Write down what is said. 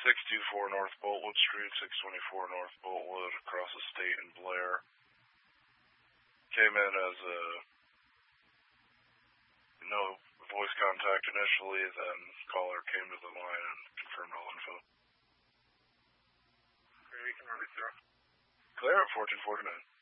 624 North Boltwood Street, 624 North Boltwood, across the state in Blair. Came in as no voice contact initially, then caller came to the line and confirmed all info. We can run it through. Clear at 1449.